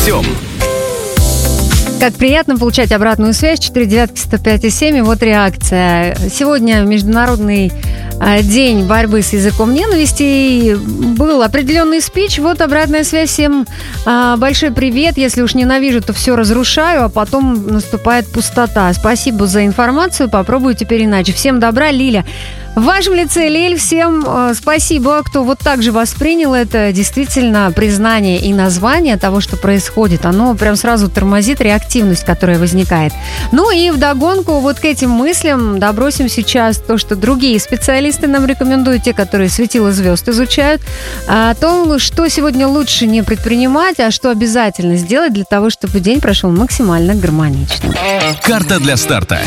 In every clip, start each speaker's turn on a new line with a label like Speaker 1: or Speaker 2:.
Speaker 1: Тем.
Speaker 2: Как приятно получать обратную связь. 499-105-7. И вот реакция. Сегодня Международный день борьбы с языком ненависти. И был определенный спич. Вот обратная связь. Всем большой привет. Если уж ненавижу, то все разрушаю, а потом наступает пустота. Спасибо за информацию. Попробую теперь иначе. Всем добра, Лиля. В вашем лице, Лиль, всем спасибо, кто вот так же воспринял это. Действительно, признание и название того, что происходит, оно прям сразу тормозит реактивность, которая возникает. Ну и вдогонку вот к этим мыслям добросим сейчас то, что другие специалисты нам рекомендуют, те, которые светила звезд изучают, о том, что сегодня лучше не предпринимать, а что обязательно сделать для того, чтобы день прошел максимально гармонично.
Speaker 1: Карта для старта.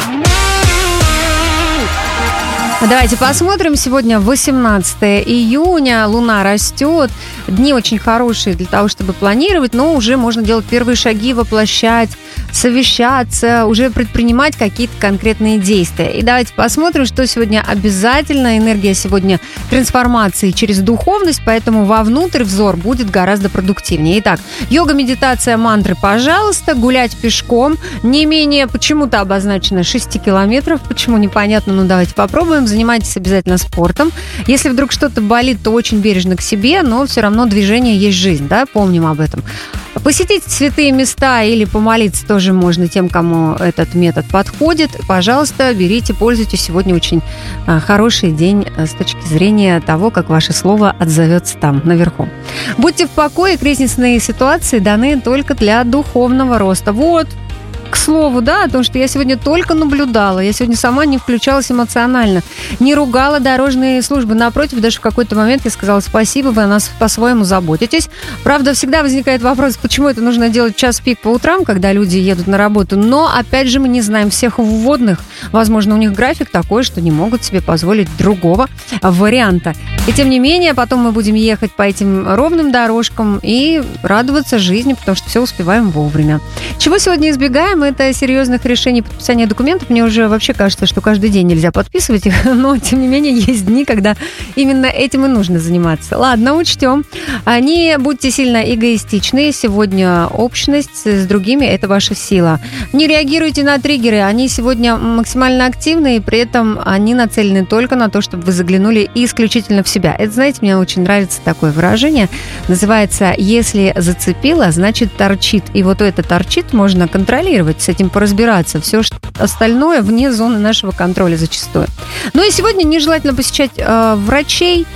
Speaker 2: Давайте посмотрим. Сегодня 18 июня, луна растет, дни очень хорошие для того, чтобы планировать, но уже можно делать первые шаги, воплощать, совещаться, уже предпринимать какие-то конкретные действия. И давайте посмотрим, что сегодня обязательно. Энергия сегодня трансформации через духовность, поэтому вовнутрь взор будет гораздо продуктивнее. Итак, йога, медитация, мантры, пожалуйста, гулять пешком, не менее, почему-то обозначено 6 километров, почему непонятно, но давайте попробуем. Занимайтесь обязательно спортом. Если вдруг что-то болит, то очень бережно к себе, но все равно движение есть жизнь, да, помним об этом. Посетить святые места или помолиться тоже можно тем, кому этот метод подходит. Пожалуйста, берите, пользуйтесь. Сегодня очень хороший день с точки зрения того, как ваше слово отзовется там, наверху. Будьте в покое, кризисные ситуации даны только для духовного роста. Вот. К слову, да, о том, что я сегодня только наблюдала, я сегодня сама не включалась эмоционально, не ругала дорожные службы, напротив, даже в какой-то момент я сказала спасибо, вы о нас по-своему заботитесь. Правда, всегда возникает вопрос, почему это нужно делать в час пик по утрам, когда люди едут на работу, но, опять же, мы не знаем всех вводных, возможно, у них график такой, что не могут себе позволить другого варианта. И тем не менее, потом мы будем ехать по этим ровным дорожкам и радоваться жизни, потому что все успеваем вовремя. Чего сегодня избегаем? Это серьезных решений подписания документов. Мне уже вообще кажется, что каждый день нельзя подписывать их, но, тем не менее, есть дни, когда именно этим и нужно заниматься. Ладно, учтем. Не будьте сильно эгоистичны. Сегодня общность с другими – это ваша сила. Не реагируйте на триггеры. Они сегодня максимально активны, и при этом они нацелены только на то, чтобы вы заглянули исключительно в себя. Это, знаете, мне очень нравится такое выражение. Называется «если зацепило, значит торчит». И вот это торчит можно контролировать, с этим поразбираться. Все остальное вне зоны нашего контроля зачастую. Ну и сегодня нежелательно посещать врачей,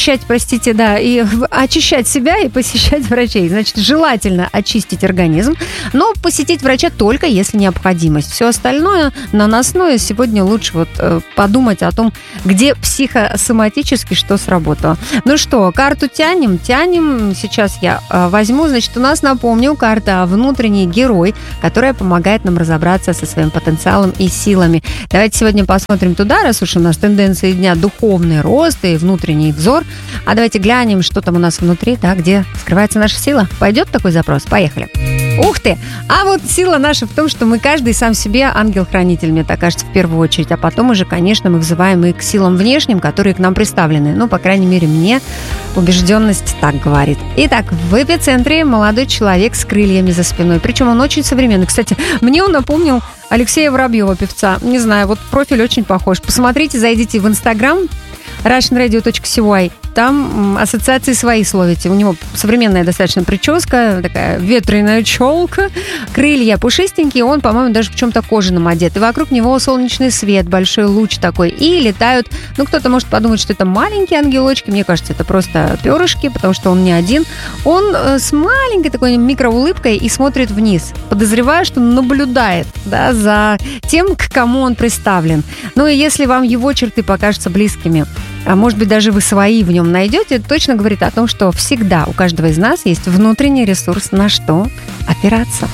Speaker 2: и очищать себя и посещать врачей. Значит, желательно очистить организм, но посетить врача только если необходимость. Все остальное наносное сегодня лучше вот подумать о том, где психосоматически что сработало. Ну что, карту тянем. Сейчас я возьму. Значит, у нас, напомню, карта «Внутренний герой», которая помогает нам разобраться со своим потенциалом и силами. Давайте сегодня посмотрим туда, раз уж у нас тенденции дня духовный рост и внутренний взор. А давайте глянем, что там у нас внутри, да, где скрывается наша сила. Пойдет такой запрос? Поехали. Ух ты! А вот сила наша в том, что мы каждый сам себе ангел-хранитель, мне так кажется, в первую очередь. А потом уже, конечно, мы взываем и к силам внешним, которые к нам представлены. Ну, по крайней мере, мне убежденность так говорит. Итак, в эпицентре молодой человек с крыльями за спиной. Причем он очень современный. Кстати, мне он напомнил Алексея Воробьева, певца. Не знаю, вот профиль очень похож. Посмотрите, зайдите в Инстаграм russianradio.cy. Там ассоциации свои словите. У него современная достаточно прическа, такая ветреная челка, крылья пушистенькие, он, по-моему, даже в чем-то кожаном одет. И вокруг него солнечный свет, большой луч такой. И летают, кто-то может подумать, что это маленькие ангелочки. Мне кажется, это просто перышки, потому что он не один. Он с маленькой такой микроулыбкой и смотрит вниз. Подозреваю, что наблюдает, да, за тем, к кому он представлен. Ну и если вам его черты покажутся близкими, а может быть, даже вы свои в нем найдете, это точно говорит о том, что всегда у каждого из нас есть внутренний ресурс, на что опираться.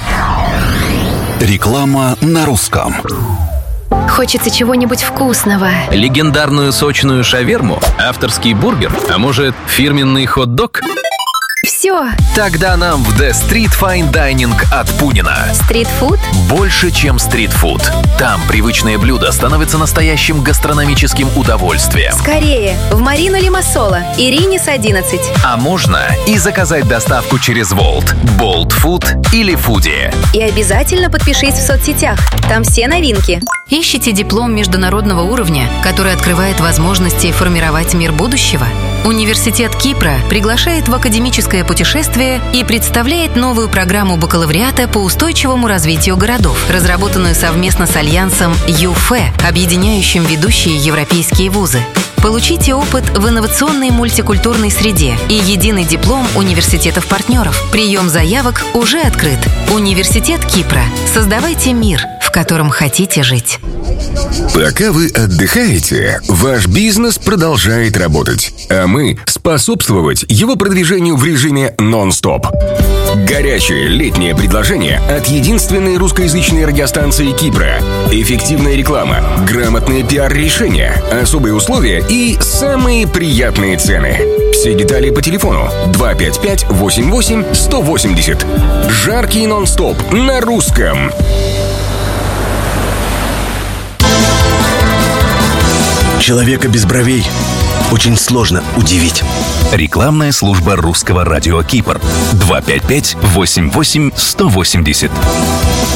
Speaker 1: Реклама на русском.
Speaker 3: Хочется чего-нибудь вкусного.
Speaker 4: Легендарную сочную шаверму, авторский бургер, а может, фирменный хот-дог?
Speaker 3: Все все.
Speaker 1: Тогда нам в The Street Fine Dining от Пунина.
Speaker 3: Стритфуд?
Speaker 1: Больше, чем стритфуд. Там привычные блюда становятся настоящим гастрономическим удовольствием.
Speaker 3: Скорее, в Марину Лимассола, Ирине с 11.
Speaker 1: А можно и заказать доставку через Wolt, Bolt Food или Foodie.
Speaker 3: И обязательно подпишись в соцсетях. Там все новинки.
Speaker 4: Ищите диплом международного уровня, который открывает возможности формировать мир будущего? Университет Кипра приглашает в академическое путешествие и представляет новую программу бакалавриата по устойчивому развитию городов, разработанную совместно с альянсом ЮФЭ, объединяющим ведущие европейские вузы. Получите опыт в инновационной мультикультурной среде и единый диплом университетов-партнеров. Прием заявок уже открыт. Университет Кипра. Создавайте мир, в котором хотите жить.
Speaker 5: Пока вы отдыхаете, ваш бизнес продолжает работать, а мы способствовать его продвижению в режиме нон-стоп. Горячее летнее предложение от единственной русскоязычной радиостанции Кипра. Эффективная реклама, грамотные пиар-решения, особые условия и самые приятные цены. Все детали по телефону 255-88-180. Жаркий нон-стоп на русском.
Speaker 6: Человека без бровей очень сложно удивить.
Speaker 1: Рекламная служба русского радио Кипр. 255-88-180.